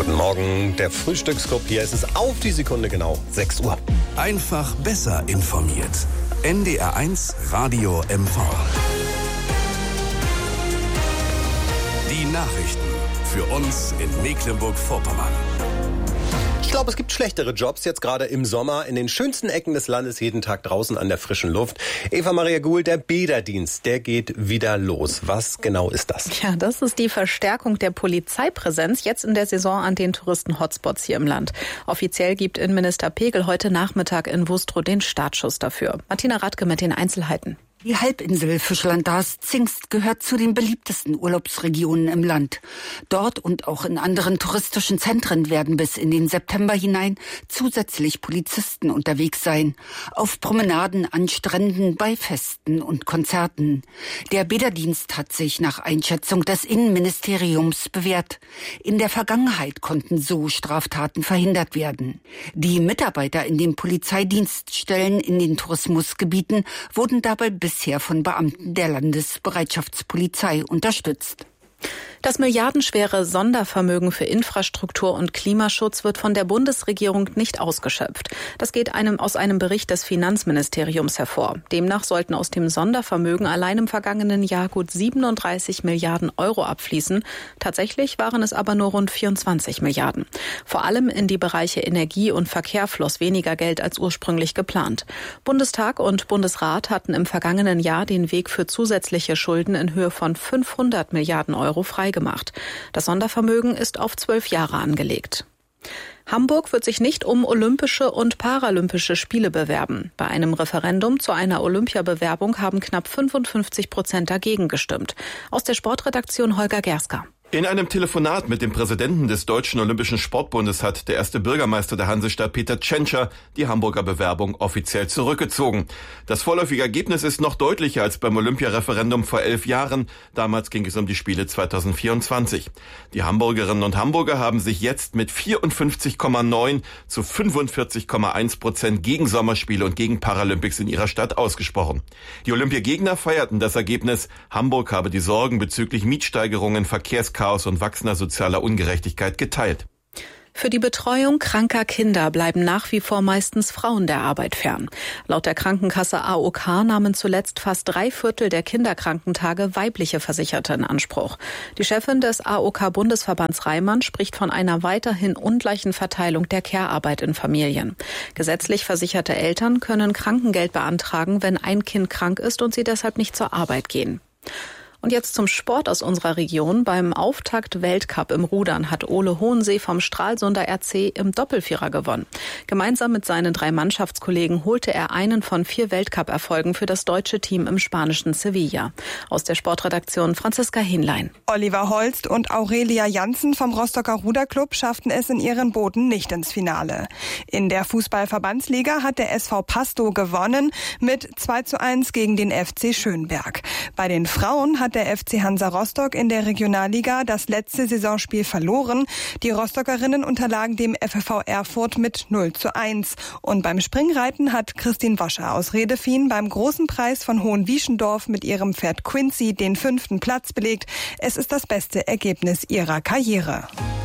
Guten Morgen, der Frühstücksclub hier. Es ist auf die Sekunde genau 6 Uhr. Einfach besser informiert. NDR1 Radio MV. Die Nachrichten für uns in Mecklenburg-Vorpommern. Ich glaube, es gibt schlechtere Jobs jetzt gerade im Sommer in den schönsten Ecken des Landes, jeden Tag draußen an der frischen Luft. Eva Maria Guhl, der Bäderdienst, der geht wieder los. Was genau ist das? Ja, das ist die Verstärkung der Polizeipräsenz jetzt in der Saison an den Touristen-Hotspots hier im Land. Offiziell gibt Innenminister Pegel heute Nachmittag in Wustrow den Startschuss dafür. Martina Radke mit den Einzelheiten. Die Halbinsel Fischland-Darß-Zingst gehört zu den beliebtesten Urlaubsregionen im Land. Dort und auch in anderen touristischen Zentren werden bis in den September hinein zusätzlich Polizisten unterwegs sein. Auf Promenaden, an Stränden, bei Festen und Konzerten. Der Bäderdienst hat sich nach Einschätzung des Innenministeriums bewährt. In der Vergangenheit konnten so Straftaten verhindert werden. Die Mitarbeiter in den Polizeidienststellen in den Tourismusgebieten wurden dabei bisher von Beamten der Landesbereitschaftspolizei unterstützt. Das milliardenschwere Sondervermögen für Infrastruktur und Klimaschutz wird von der Bundesregierung nicht ausgeschöpft. Das geht aus einem Bericht des Finanzministeriums hervor. Demnach sollten aus dem Sondervermögen allein im vergangenen Jahr gut 37 Milliarden Euro abfließen. Tatsächlich waren es aber nur rund 24 Milliarden. Vor allem in die Bereiche Energie und Verkehr floss weniger Geld als ursprünglich geplant. Bundestag und Bundesrat hatten im vergangenen Jahr den Weg für zusätzliche Schulden in Höhe von 500 Milliarden Euro freigemacht. Das Sondervermögen ist auf 12 Jahre angelegt. Hamburg wird sich nicht um Olympische und Paralympische Spiele bewerben. Bei einem Referendum zu einer Olympiabewerbung haben knapp 55% dagegen gestimmt. Aus der Sportredaktion Holger Gersker. In einem Telefonat mit dem Präsidenten des Deutschen Olympischen Sportbundes hat der erste Bürgermeister der Hansestadt, Peter Tschentscher, die Hamburger Bewerbung offiziell zurückgezogen. Das vorläufige Ergebnis ist noch deutlicher als beim Olympiareferendum vor 11 Jahren. Damals ging es um die Spiele 2024. Die Hamburgerinnen und Hamburger haben sich jetzt mit 54,9 zu 45,1% gegen Sommerspiele und gegen Paralympics in ihrer Stadt ausgesprochen. Die Olympiagegner feierten das Ergebnis. Hamburg habe die Sorgen bezüglich Mietsteigerungen, Verkehrschaos und wachsender sozialer Ungerechtigkeit geteilt. Für die Betreuung kranker Kinder bleiben nach wie vor meistens Frauen der Arbeit fern. Laut der Krankenkasse AOK nahmen zuletzt fast 3/4 der Kinderkrankentage weibliche Versicherte in Anspruch. Die Chefin des AOK-Bundesverbands Reimann spricht von einer weiterhin ungleichen Verteilung der Care-Arbeit in Familien. Gesetzlich versicherte Eltern können Krankengeld beantragen, wenn ein Kind krank ist und sie deshalb nicht zur Arbeit gehen. Und jetzt zum Sport aus unserer Region. Beim Auftakt-Weltcup im Rudern hat Ole Hohensee vom Stralsunder RC im Doppelvierer gewonnen. Gemeinsam mit seinen 3 Mannschaftskollegen holte er einen von 4 Weltcup-Erfolgen für das deutsche Team im spanischen Sevilla. Aus der Sportredaktion Franziska Hinlein. Oliver Holst und Aurelia Janssen vom Rostocker Ruderclub schafften es in ihren Booten nicht ins Finale. In der Fußball-Verbandsliga hat der SV Pastow gewonnen mit 2:1 gegen den FC Schönberg. Bei den Frauen hat der FC Hansa Rostock in der Regionalliga das letzte Saisonspiel verloren. Die Rostockerinnen unterlagen dem FFV Erfurt mit 0:1. Und beim Springreiten hat Christine Wascher aus Redefien beim Großen Preis von Hohenwieschendorf mit ihrem Pferd Quincy den 5. Platz belegt. Es ist das beste Ergebnis ihrer Karriere.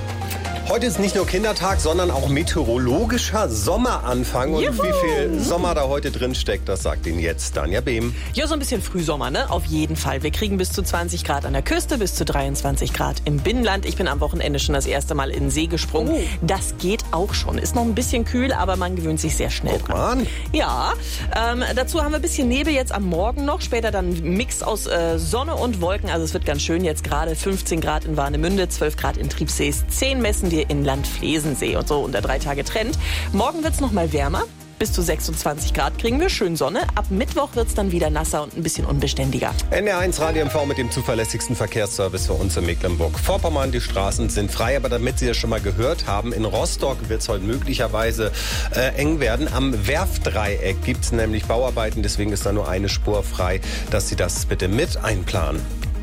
Heute ist nicht nur Kindertag, sondern auch meteorologischer Sommeranfang. Und Juhu. wie viel Sommer da heute drin steckt, das sagt Ihnen jetzt Danja Behm. Ja, so ein bisschen Frühsommer, ne? Auf jeden Fall. Wir kriegen bis zu 20 Grad an der Küste, bis zu 23 Grad im Binnenland. Ich bin am Wochenende schon das erste Mal in den See gesprungen. Oh. Das geht auch schon. Ist noch ein bisschen kühl, aber man gewöhnt sich sehr schnell Guck dran. mal an. Ja, dazu haben wir ein bisschen Nebel jetzt am Morgen noch. Später dann ein Mix aus Sonne und Wolken. Also es wird ganz schön jetzt gerade. 15 Grad in Warnemünde, 12 Grad in Triebsees, 10 messen wir in Landflesensee und so unter 3 Tage Trend. Morgen wird's noch mal wärmer. Bis zu 26 Grad kriegen wir, schön Sonne. Ab Mittwoch wird's dann wieder nasser und ein bisschen unbeständiger. NDR1 Radio MV mit dem zuverlässigsten Verkehrsservice für uns in Mecklenburg-Vorpommern. Die Straßen sind frei, aber damit Sie es schon mal gehört haben, in Rostock wird's heute möglicherweise eng werden. Am Werftdreieck gibt's nämlich Bauarbeiten, deswegen ist da nur eine Spur frei, dass Sie das bitte mit einplanen.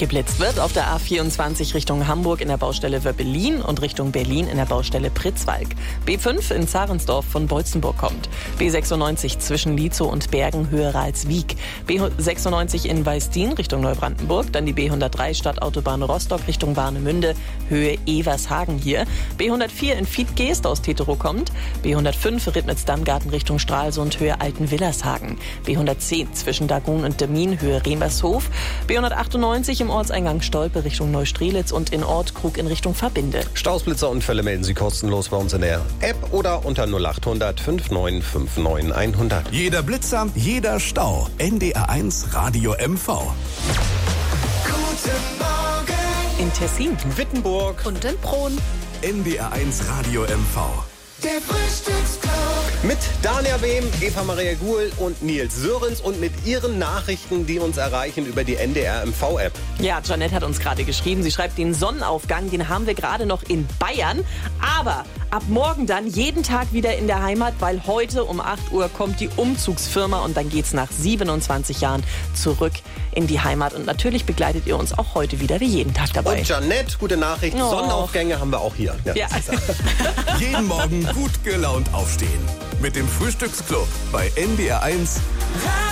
geblitzt wird. Auf der A24 Richtung Hamburg in der Baustelle Wöppelin und Richtung Berlin in der Baustelle Pritzwalk. B5 in Zarensdorf von Beutzenburg kommt. B96 zwischen Lietzow und Bergen Höhe Ralswiek. B96 in Weisdien Richtung Neubrandenburg. Dann die B103 Stadtautobahn Rostock Richtung Warnemünde Höhe Evershagen hier. B104 in Fiedgeest aus Teterow kommt. B105 Rittnitz-Dammgarten Richtung Stralsund Höhe Altenwillershagen. B110 zwischen Dagun und Demmin Höhe Remershof. B198 im Ortseingang Stolpe Richtung Neustrelitz und in Ortkrug in Richtung Verbinde. Staus, Blitzerunfälle melden Sie kostenlos bei uns in der App oder unter 0800 5959 100. Jeder Blitzer, jeder Stau. NDR1 Radio MV. Guten Morgen. In Tessin, Wittenburg Und in Bron. NDR1 Radio MV. Der Frühstücksclub. mit Dania Behm, Eva Maria Guhl und Nils Sörens und mit ihren Nachrichten, die uns erreichen über die NDR MV-App. Ja, Janette hat uns gerade geschrieben, sie schreibt, den Sonnenaufgang, den haben wir gerade noch in Bayern, aber ab morgen dann jeden Tag wieder in der Heimat, weil heute um 8 Uhr kommt die Umzugsfirma und dann geht's nach 27 Jahren zurück in die Heimat. Und natürlich begleitet ihr uns auch heute wieder wie jeden Tag dabei. Und Janette, gute Nachricht, Oh. Sonnenaufgänge haben wir auch hier. Ja. Jeden Morgen gut gelaunt aufstehen. Mit dem Frühstücksclub bei NDR1